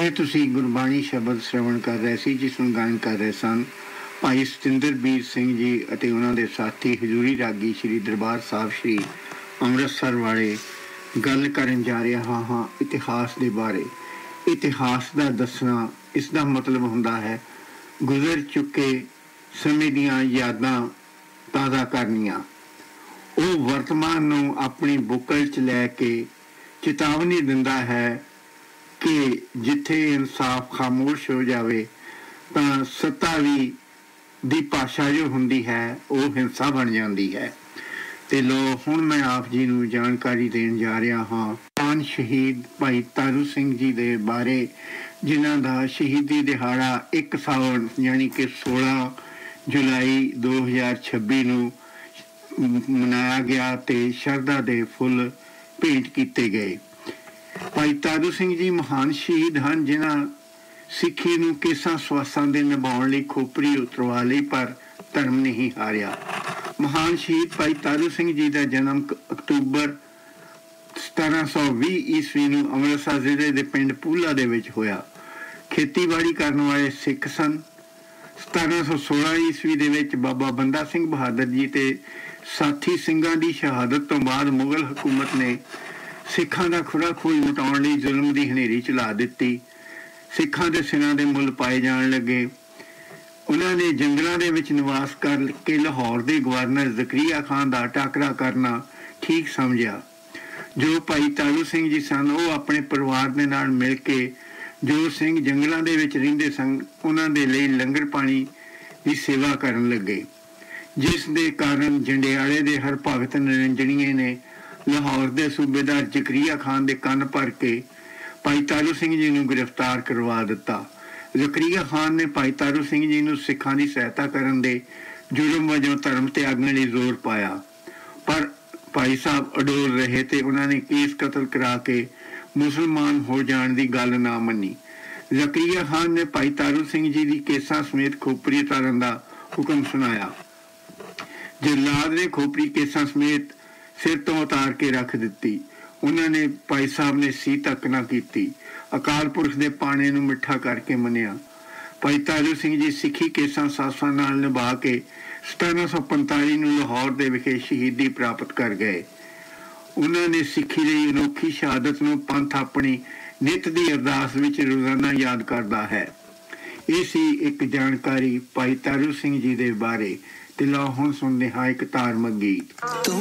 ਤੁਸੀਂ ਗੁਰਬਾਣੀ ਸ਼ਬਦ ਸ਼ਰਵਣ ਕਰ ਰਹੇ ਸੀ, ਜਿਸ ਨੂੰ ਗਾਇਨ ਕਰ ਰਹੇ ਸਨ ਭਾਈ ਸਤਿੰਦਰਬੀਰ ਸਿੰਘ ਜੀ ਅਤੇ ਉਹਨਾਂ ਦੇ ਸਾਥੀ ਹਜ਼ੂਰੀ ਰਾਗੀ ਸ਼੍ਰੀ ਦਰਬਾਰ ਸਾਹਿਬ ਸ਼੍ਰੀ ਅੰਮ੍ਰਿਤਸਰ ਵਾਲੇ। ਗੱਲ ਕਰਨ ਜਾ ਰਿਹਾ ਹਾਂ ਇਤਿਹਾਸ ਦੇ ਬਾਰੇ। ਇਤਿਹਾਸ ਦਾ ਦੱਸਣਾ, ਇਸ ਦਾ ਮਤਲਬ ਹੁੰਦਾ ਹੈ ਗੁਜ਼ਰ ਚੁੱਕੇ ਸਮੇਂ ਦੀਆਂ ਯਾਦਾਂ ਤਾਜ਼ਾ ਕਰਨੀਆਂ। ਉਹ ਵਰਤਮਾਨ ਨੂੰ ਆਪਣੀ ਬੁੱਕਲ 'ਚ ਲੈ ਕੇ ਚੇਤਾਵਨੀ ਦਿੰਦਾ ਹੈ ਕਿ ਜਿੱਥੇ ਇਨਸਾਫ ਖਾਮੋਸ਼ ਹੋ ਜਾਵੇ ਤਾਂ ਸੱਤਾ ਵੀ ਦੀ ਭਾਸ਼ਾ ਜੋ ਹੁੰਦੀ ਹੈ ਉਹ ਹਿੰਸਾ ਬਣ ਜਾਂਦੀ ਹੈ। ਤੇ ਲੋ ਹੁਣ ਮੈਂ ਆਪ ਜੀ ਨੂੰ ਜਾਣਕਾਰੀ ਦੇਣ ਜਾ ਰਿਹਾ ਹਾਂ ਮਹਾਨ ਸ਼ਹੀਦ ਭਾਈ ਤਾਰੂ ਸਿੰਘ ਜੀ ਦੇ ਬਾਰੇ, ਜਿਨ੍ਹਾਂ ਦਾ ਸ਼ਹੀਦੀ ਦਿਹਾੜਾ 1 ਸਾਵਣ ਯਾਨੀ ਕਿ 16 ਜੁਲਾਈ 2026 ਨੂੰ ਮਨਾਇਆ ਗਿਆ ਤੇ ਸ਼ਰਧਾ ਦੇ ਫੁੱਲ ਭੇਂਟ ਕੀਤੇ ਗਏ। ਭਾਈ ਤਾਰੂ ਸਿੰਘ ਜੀ ਮਹਾਨ ਸ਼ਹੀਦ ਹਨ, ਜਿਨ੍ਹਾਂ ਸਿੱਖੀ ਨੂੰ ਕੇਸਾਂ ਸਵਾਸਾਂ ਦੇ ਨਿਭਾਉਣ ਲਈ ਖੋਪਰੀ ਉਤਰਵਾ ਲਈ, ਪਰ ਧਰਮ ਨਹੀਂ ਹਾਰਿਆ। ਮਹਾਨ ਸ਼ਹੀਦ ਭਾਈ ਤਾਰੂ ਸਿੰਘ ਜੀ ਦਾ ਜਨਮ ਅਕਤੂਬਰ 1720 ਈਸਵੀ ਨੂੰ ਅੰਮ੍ਰਿਤਸਰ ਜ਼ਿਲ੍ਹੇ ਦੇ ਪਿੰਡ ਪੂਲਾ ਦੇ ਵਿੱਚ ਹੋਇਆ। ਖੇਤੀਬਾੜੀ ਕਰਨ ਵਾਲੇ ਸਿੱਖ ਸਨ। 1716 ਈਸਵੀ ਦੇ ਵਿੱਚ ਬਾਬਾ ਬੰਦਾ ਸਿੰਘ ਬਹਾਦਰ ਜੀ ਤੇ ਸਾਥੀ ਸਿੰਘਾਂ ਦੀ ਸ਼ਹਾਦਤ ਤੋਂ ਬਾਅਦ ਮੁਗਲ ਹਕੂਮਤ ਨੇ ਸਿੱਖਾਂ ਦਾ ਖੁਰਾ ਖੋਜ ਮਿਟਾਉਣ ਲਈ ਜ਼ੁਲਮ ਦੀ ਹਨੇਰੀ ਚਲਾ ਦਿੱਤੀ। ਸਿੱਖਾਂ ਦੇ ਸਿਰਾਂ ਦੇ ਮੁੱਲ ਪਾਏ ਜਾਣ ਲੱਗੇ। ਉਹਨਾਂ ਨੇ ਜੰਗਲਾਂ ਦੇ ਵਿੱਚ ਨਿਵਾਸ ਕਰਕੇ ਲਾਹੌਰ ਦੇ ਗਵਰਨਰ ਜ਼ਕਰੀਆ ਖਾਨ ਦਾ ਟਾਕਰਾ ਕਰਨਾ ਠੀਕ ਸਮਝਿਆ। ਜੋ ਭਾਈ ਤਾਰੂ ਸਿੰਘ ਜੀ ਸਨ, ਉਹ ਆਪਣੇ ਪਰਿਵਾਰ ਦੇ ਨਾਲ ਮਿਲ ਕੇ ਜੋ ਸਿੰਘ ਜੰਗਲਾਂ ਦੇ ਵਿੱਚ ਰਹਿੰਦੇ ਸਨ, ਉਹਨਾਂ ਦੇ ਲਈ ਲੰਗਰ ਪਾਣੀ ਦੀ ਸੇਵਾ ਕਰਨ ਲੱਗੇ, ਜਿਸ ਦੇ ਕਾਰਨ ਜੰਡਿਆਲੇ ਦੇ ਹਰਭਗਤ ਨਿਰੰਜਣੀਏ ਨੇ ਲਾਹੌਰ ਦੇ ਸੂਬੇਦਾਰ ਜ਼ਕਰੀਆ ਖਾਨ ਦੇ ਕੰਨ ਭਰ ਕੇ ਭਾਈ ਤਾਰੂ ਸਿੰਘ ਜੀ ਨੂੰ ਗ੍ਰਿਫਤਾਰ ਕਰਵਾ ਦਿੱਤਾ। ਜ਼ਕਰੀਆ ਖਾਨ ਨੇ ਭਾਈ ਤਾਰੂ ਸਿੰਘ ਜੀ ਨੂੰ ਸਿੱਖਾਂ ਦੀ ਸਹਾਇਤਾ ਕਰਨ ਦੇ ਜੁਰਮ ਵਜੋਂ ਧਰਮ ਤਿਆਗਣ ਲਈ ਜ਼ੋਰ ਪਾਇਆ, ਪਰ ਭਾਈ ਸਾਹਿਬ ਅਡੋਲ ਰਹੇ ਤੇ ਉਹਨਾਂ ਨੇ ਕੇਸ ਕਤਲ ਕਰਾ ਕੇ ਮੁਸਲਮਾਨ ਹੋ ਜਾਣ ਦੀ ਗੱਲ ਨਾ ਮੰਨੀ। ਜ਼ਕਰੀਆ ਖਾਨ ਨੇ ਭਾਈ ਤਾਰੂ ਸਿੰਘ ਜੀ ਦੀ ਕੇਸਾਂ ਸਮੇਤ ਖੋਪਰੀ ਉਤਾਰਨ ਦਾ ਹੁਕਮ ਸੁਣਾਇਆ। ਜੱਲਾਦ ਨੇ ਖੋਪਰੀ ਕੇਸਾਂ ਸਮੇਤ ਸਿਰ ਤੋਂ ਉਤਾਰ ਕੇ ਰੱਖ ਦਿੱਤੀ। ਉਹਨਾਂ ਨੇ ਭਾਈ ਸਾਹਿਬ ਨੇ ਸੀ ਤੱਕ ਨਾ ਕੀਤੀ। ਅਕਾਲ ਪੁਰਖ ਦੇ ਪਾਣੇ ਨੂੰ ਮਿੱਠਾ ਕਰਕੇ ਮੰਨਿਆ। ਭਾਈ ਤਾਰੂ ਸਿੰਘ ਜੀ ਸਿੱਖੀ ਕੇਸਾਂ ਸਾਸਾਂ ਨਾਲ ਨਿਭਾ ਕੇ 1745 ਨੂੰ ਲਾਹੌਰ ਦੇ ਵਿਖੇ ਸ਼ਹੀਦੀ ਪ੍ਰਾਪਤ ਕਰ ਗਏ। ਉਹਨਾਂ ਨੇ ਸਿੱਖੀ ਦੀ ਅਨੋਖੀ ਸ਼ਹਾਦਤ ਨੂੰ ਪੰਥ ਆਪਣੀ ਨਿੱਤ ਦੀ ਅਰਦਾਸ ਵਿੱਚ ਰੋਜ਼ਾਨਾ ਯਾਦ ਕਰਦਾ ਹੈ। ਇਹ ਸੀ ਇੱਕ ਜਾਣਕਾਰੀ ਭਾਈ ਤਾਰੂ ਸਿੰਘ ਜੀ ਦੇ ਬਾਰੇ। ਤੇ ਲਓ ਹੁਣ ਸੁਣਦੇ ਹਾਂ ਇੱਕ ਧਾਰਮਿਕ ਗੀਤ।